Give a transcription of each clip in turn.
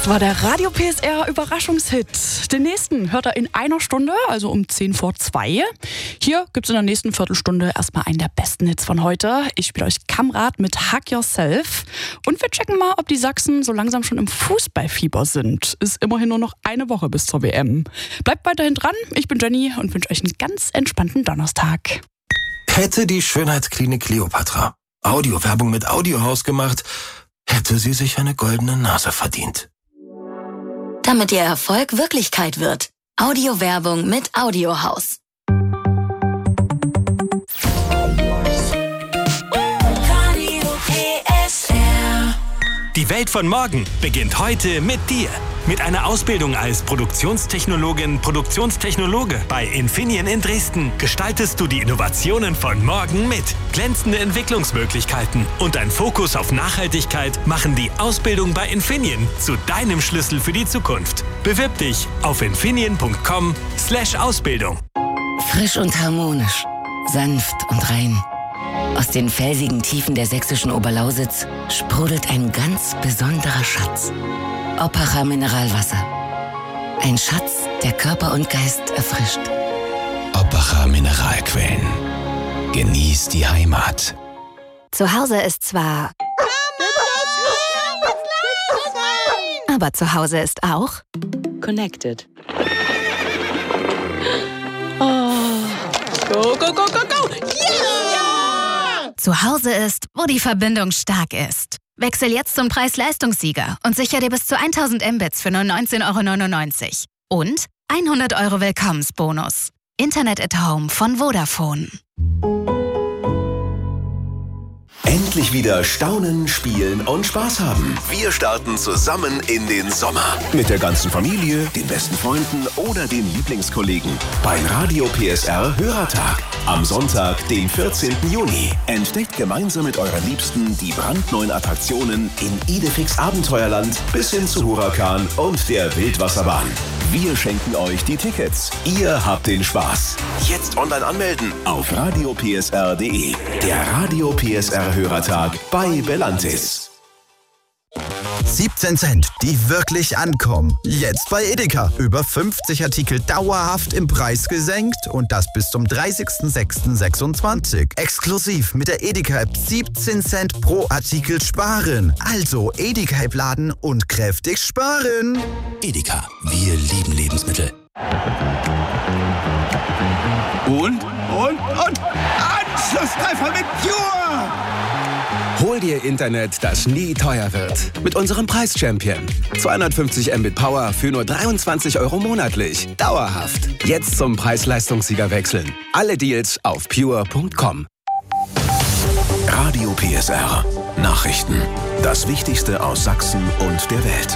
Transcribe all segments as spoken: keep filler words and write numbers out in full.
Das war der Radio P S R Überraschungshit. Den nächsten hört er in einer Stunde, also um zehn vor zwei. Hier gibt's in der nächsten Viertelstunde erstmal einen der besten Hits von heute. Ich spiele euch Kamrad mit Hug Yourself. Und wir checken mal, ob die Sachsen so langsam schon im Fußballfieber sind. Ist immerhin nur noch eine Woche bis zur W M. Bleibt weiterhin dran. Ich bin Jenny und wünsche euch einen ganz entspannten Donnerstag. Hätte die Schönheitsklinik Kleopatra Audiowerbung mit Audiohaus gemacht, hätte sie sich eine goldene Nase verdient. Damit Ihr Erfolg Wirklichkeit wird. Audiowerbung mit Audiohaus. Die Welt von morgen beginnt heute mit dir. Mit einer Ausbildung als Produktionstechnologin, Produktionstechnologe bei Infineon in Dresden gestaltest du die Innovationen von morgen mit. Glänzende Entwicklungsmöglichkeiten und ein Fokus auf Nachhaltigkeit machen die Ausbildung bei Infineon zu deinem Schlüssel für die Zukunft. Bewirb dich auf infineon punkt com slash Ausbildung. Frisch und harmonisch, sanft und rein. Aus den felsigen Tiefen der sächsischen Oberlausitz sprudelt ein ganz besonderer Schatz. Oppacher Mineralwasser. Ein Schatz, der Körper und Geist erfrischt. Oppacher Mineralquellen. Genieß die Heimat. Zu Hause ist zwar... Aber zu Hause ist auch... Connected. Oh. Go, go, go, go, go! Yeah! Zu Hause ist, wo die Verbindung stark ist. Wechsel jetzt zum Preis-Leistungssieger und sicher dir bis zu tausend Mbits für nur neunzehn Euro neunundneunzig. Und hundert Euro Willkommensbonus. Internet at Home von Vodafone. Endlich wieder staunen, spielen und Spaß haben. Wir starten zusammen in den Sommer. Mit der ganzen Familie, den besten Freunden oder den Lieblingskollegen. Beim Radio P S R Hörertag. Am Sonntag, den vierzehnten Juni. Entdeckt gemeinsam mit euren Liebsten die brandneuen Attraktionen in Idefix Abenteuerland bis hin zu Huracan und der Wildwasserbahn. Wir schenken euch die Tickets. Ihr habt den Spaß. Jetzt online anmelden auf radio p s r punkt d e. Der Radio P S R Hörertag bei Belantis. siebzehn Cent, die wirklich ankommen. Jetzt bei Edeka. Über fünfzig Artikel dauerhaft im Preis gesenkt und das bis zum dreißigsten sechsten sechsundzwanzig. Exklusiv mit der Edeka-App siebzehn Cent pro Artikel sparen. Also Edeka-App laden und kräftig sparen. Edeka, wir lieben Lebensmittel. Und, und, und Anschlusstreffer mit Pure! Hol dir Internet, das nie teuer wird. Mit unserem Preis-Champion. zweihundertfünfzig Mbit Power für nur dreiundzwanzig Euro monatlich. Dauerhaft. Jetzt zum Preis-Leistungssieger wechseln. Alle Deals auf pure punkt com. Radio P S R. Nachrichten. Das Wichtigste aus Sachsen und der Welt.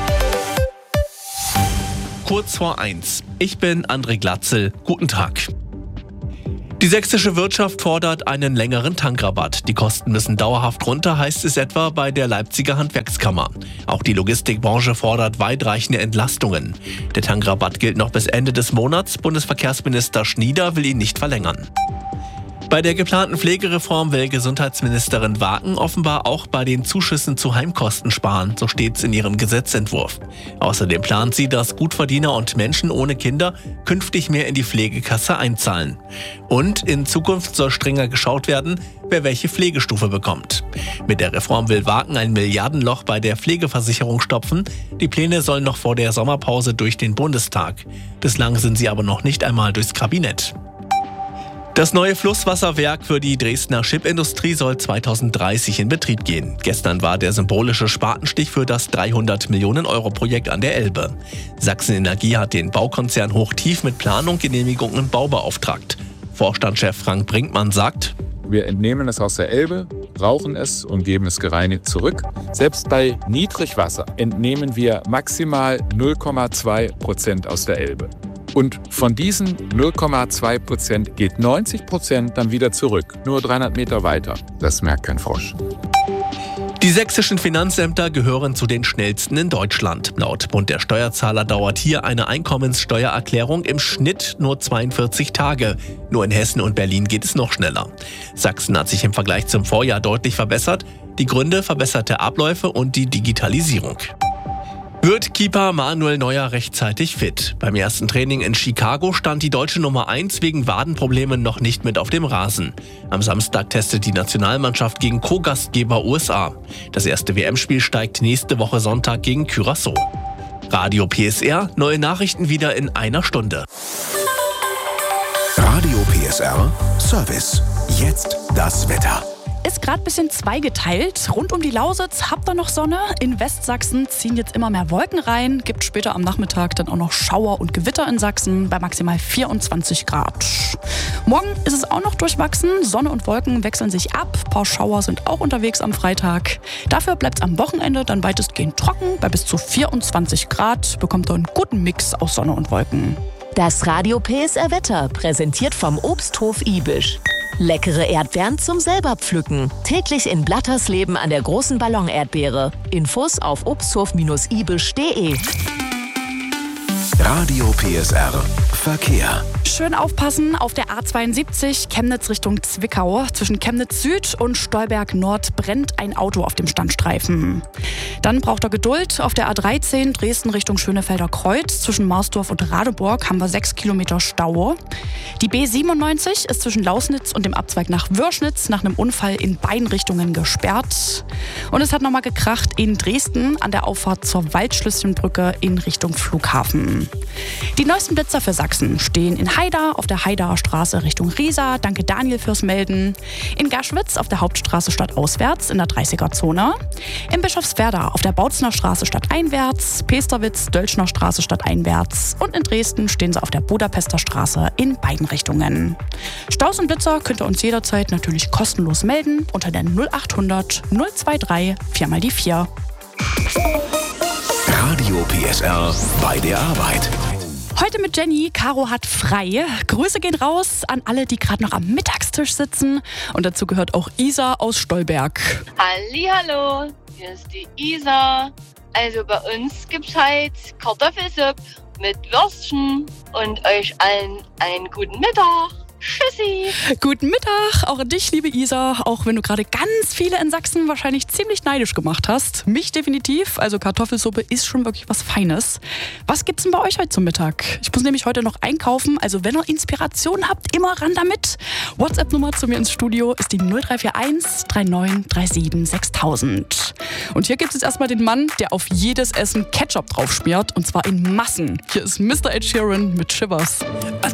Kurz vor eins. Ich bin André Glatzel. Guten Tag. Die sächsische Wirtschaft fordert einen längeren Tankrabatt. Die Kosten müssen dauerhaft runter, heißt es etwa bei der Leipziger Handwerkskammer. Auch die Logistikbranche fordert weitreichende Entlastungen. Der Tankrabatt gilt noch bis Ende des Monats. Bundesverkehrsminister Schnieder will ihn nicht verlängern. Bei der geplanten Pflegereform will Gesundheitsministerin Waken offenbar auch bei den Zuschüssen zu Heimkosten sparen, so steht's in ihrem Gesetzentwurf. Außerdem plant sie, dass Gutverdiener und Menschen ohne Kinder künftig mehr in die Pflegekasse einzahlen. Und in Zukunft soll strenger geschaut werden, wer welche Pflegestufe bekommt. Mit der Reform will Waken ein Milliardenloch bei der Pflegeversicherung stopfen. Die Pläne sollen noch vor der Sommerpause durch den Bundestag. Bislang sind sie aber noch nicht einmal durchs Kabinett. Das neue Flusswasserwerk für die Dresdner Chipindustrie soll zweitausenddreißig in Betrieb gehen. Gestern war der symbolische Spatenstich für das dreihundert Millionen Euro Projekt an der Elbe. Sachsen Energie hat den Baukonzern Hochtief mit Planung, Genehmigung und Bau beauftragt. Vorstandschef Frank Brinkmann sagt: Wir entnehmen es aus der Elbe, brauchen es und geben es gereinigt zurück. Selbst bei Niedrigwasser entnehmen wir maximal null Komma zwei Prozent aus der Elbe. Und von diesen null Komma zwei Prozent geht neunzig Prozent dann wieder zurück, nur dreihundert Meter weiter. Das merkt kein Frosch. Die sächsischen Finanzämter gehören zu den schnellsten in Deutschland. Laut Bund der Steuerzahler dauert hier eine Einkommenssteuererklärung im Schnitt nur zweiundvierzig Tage. Nur in Hessen und Berlin geht es noch schneller. Sachsen hat sich im Vergleich zum Vorjahr deutlich verbessert. Die Gründe: verbesserte Abläufe und die Digitalisierung. Wird Keeper Manuel Neuer rechtzeitig fit? Beim ersten Training in Chicago stand die deutsche Nummer eins wegen Wadenproblemen noch nicht mit auf dem Rasen. Am Samstag testet die Nationalmannschaft gegen Co-Gastgeber U S A. Das erste W M-Spiel steigt nächste Woche Sonntag gegen Curaçao. Radio P S R, neue Nachrichten wieder in einer Stunde. Radio P S R Service. Jetzt das Wetter. Ist gerade ein bisschen zweigeteilt. Rund um die Lausitz habt ihr noch Sonne. In Westsachsen ziehen jetzt immer mehr Wolken rein. Gibt später am Nachmittag dann auch noch Schauer und Gewitter in Sachsen bei maximal vierundzwanzig Grad. Morgen ist es auch noch durchwachsen. Sonne und Wolken wechseln sich ab. Ein paar Schauer sind auch unterwegs am Freitag. Dafür bleibt es am Wochenende dann weitestgehend trocken. Bei bis zu vierundzwanzig Grad bekommt ihr einen guten Mix aus Sonne und Wolken. Das Radio P S R Wetter, präsentiert vom Obsthof Ibisch. Leckere Erdbeeren zum selber pflücken. Täglich in Blattersleben an der großen Ballon-Erdbeere. Infos auf obsthof Ibisch punkt de. Radio P S R Verkehr. Schön aufpassen auf der A zweiundsiebzig Chemnitz Richtung Zwickau. Zwischen Chemnitz Süd und Stolberg Nord brennt ein Auto auf dem Standstreifen. Dann braucht er Geduld. Auf der A dreizehn Dresden Richtung Schönefelder Kreuz. Zwischen Marsdorf und Radeburg haben wir sechs Kilometer Stau. Die B siebenundneunzig ist zwischen Lausnitz und dem Abzweig nach Würschnitz nach einem Unfall in beiden Richtungen gesperrt. Und es hat nochmal gekracht in Dresden an der Auffahrt zur Waldschlösschenbrücke in Richtung Flughafen. Die neuesten Blitzer für Sachsen stehen in Haida auf der Haidaer Straße Richtung Riesa. Danke Daniel fürs Melden. In Gaschwitz auf der Hauptstraße stadtauswärts in der dreißiger-Zone. In Bischofswerda auf der Bautzner Straße stadteinwärts. Pesterwitz, Dölschner Straße stadteinwärts. Und in Dresden stehen sie auf der Budapester Straße in beiden Richtungen. Staus und Blitzer könnt ihr uns jederzeit natürlich kostenlos melden unter der null achthundert null drei drei vier mal die vier. Radio P S R bei der Arbeit. Heute mit Jenny. Caro hat frei. Grüße gehen raus an alle, die gerade noch am Mittagstisch sitzen. Und dazu gehört auch Isa aus Stolberg. Hallihallo, hier ist die Isa. Also bei uns gibt's heute Kartoffelsuppe mit Würstchen und euch allen einen guten Mittag. Tschüssi. Guten Mittag, auch an dich, liebe Isa. Auch wenn du gerade ganz viele in Sachsen wahrscheinlich ziemlich neidisch gemacht hast. Mich definitiv. Also Kartoffelsuppe ist schon wirklich was Feines. Was gibt's denn bei euch heute zum Mittag? Ich muss nämlich heute noch einkaufen. Also wenn ihr Inspiration habt, immer ran damit. WhatsApp-Nummer zu mir ins Studio ist die null drei vier eins drei neun drei sieben sechstausend. Und hier gibt es jetzt erstmal den Mann, der auf jedes Essen Ketchup drauf schmiert. Und zwar in Massen. Hier ist Mister Ed Sheeran mit Shivers. I